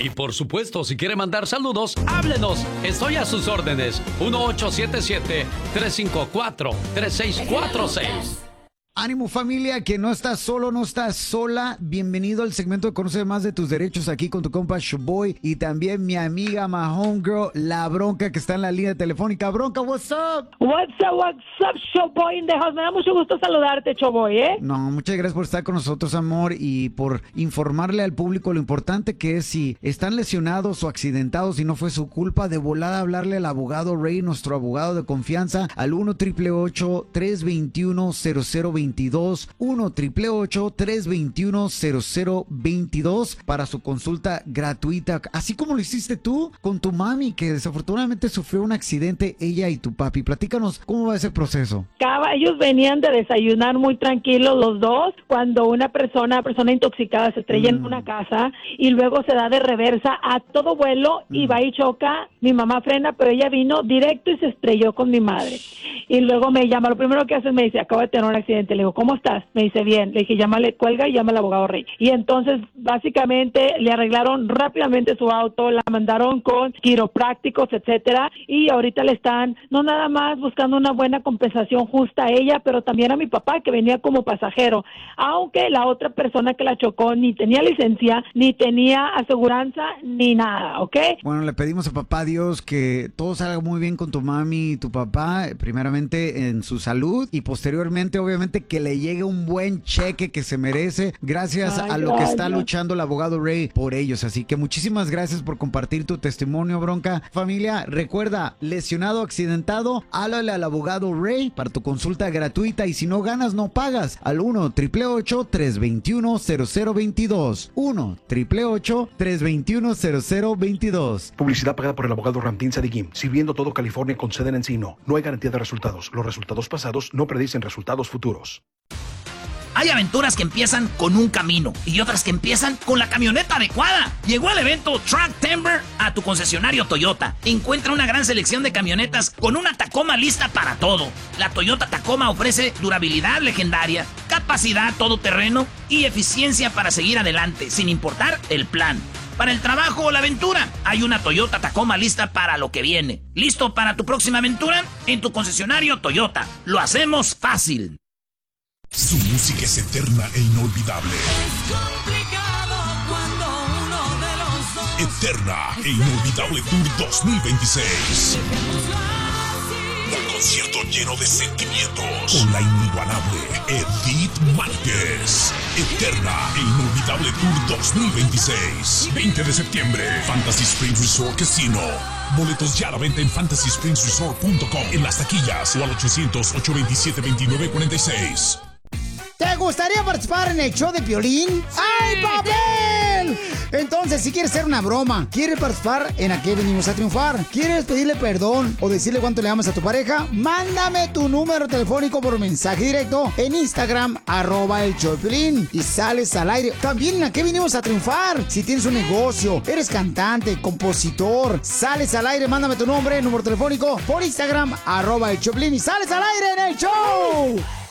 Y por supuesto, si quiere mandar saludos, háblenos. Estoy a sus órdenes. 1877-354-3646. Ánimo familia, que no estás solo, no estás sola. Bienvenido al segmento de Conoce Más de Tus Derechos aquí con tu compa Showboy y también mi amiga, my homegirl, La Bronca, que está en la línea telefónica. Bronca, what's up? What's up, Showboy in the house. Me da mucho gusto saludarte, Showboy, ¿eh? No, muchas gracias por estar con nosotros, amor, y por informarle al público lo importante que es si están lesionados o accidentados y no fue su culpa, de volada hablarle al abogado Ray, nuestro abogado de confianza, al 1-888-321-0022, 1-888-321-0022 para su consulta gratuita, así como lo hiciste tú con tu mami, que desafortunadamente sufrió un accidente, ella y tu papi. Platícanos, ¿cómo va ese proceso? Ellos venían de desayunar muy tranquilos los dos cuando una persona intoxicada se estrella en una casa y luego se da de reversa a todo vuelo y va y choca. Mi mamá frena, pero ella vino directo y se estrelló con mi madre. Y luego me llama, lo primero que hace es me dice, acabo de tener un accidente. Le digo, ¿cómo estás? Me dice, bien. Le dije, llámale, cuelga y llama al abogado Rey. Y entonces, básicamente, le arreglaron rápidamente su auto, la mandaron con quiroprácticos, etcétera, y ahorita le están, no nada más buscando una buena compensación justa a ella, pero también a mi papá, que venía como pasajero, aunque la otra persona que la chocó ni tenía licencia, ni tenía aseguranza, ni nada, ¿ok? Bueno, le pedimos a papá Dios que todo salga muy bien con tu mami y tu papá, primeramente en su salud y posteriormente, obviamente, que le llegue un buen cheque que se merece gracias a lo que está luchando el abogado Ray por ellos. Así que muchísimas gracias por compartir tu testimonio, Bronca. Familia, recuerda, lesionado o accidentado, háblale al abogado Ray para tu consulta gratuita y si no ganas, no pagas. Al 1-888-321-0022. 1-888-321-0022. Publicidad pagada por el abogado Ramtín Sadikim, sirviendo todo California con sede en Encino. No hay garantía de resultados. Los resultados pasados no predicen resultados futuros. Hay aventuras que empiezan con un camino y otras que empiezan con la camioneta adecuada. Llegó el evento Truck Timber a tu concesionario Toyota. Encuentra una gran selección de camionetas con una Tacoma lista para todo. La Toyota Tacoma ofrece durabilidad legendaria, capacidad todoterreno y eficiencia para seguir adelante, sin importar el plan. Para el trabajo o la aventura, hay una Toyota Tacoma lista para lo que viene. ¿Listo para tu próxima aventura? En tu concesionario Toyota. Lo hacemos fácil. Su música es eterna e inolvidable. Es complicado cuando uno de los dos. Eterna e inolvidable Tour 2026. Un concierto lleno de sentimientos con la inigualable Edith Márquez. Eterna e inolvidable Tour 2026. 20 de septiembre, Fantasy Springs Resort Casino. Boletos ya a la venta en fantasyspringsresort.com, en las taquillas o al 800-827-2946. ¿Te gustaría participar en el show de Piolín? ¡Ay, papel! Entonces, si quieres hacer una broma, quieres participar en ¿A qué venimos a triunfar? ¿Quieres pedirle perdón o decirle cuánto le amas a tu pareja? Mándame tu número telefónico por mensaje directo en Instagram, @el show de Piolín, y sales al aire. También en ¿A qué venimos a triunfar? Si tienes un negocio, eres cantante, compositor, sales al aire, mándame tu nombre, número telefónico por Instagram, @el show de Piolín, y sales al aire en el show.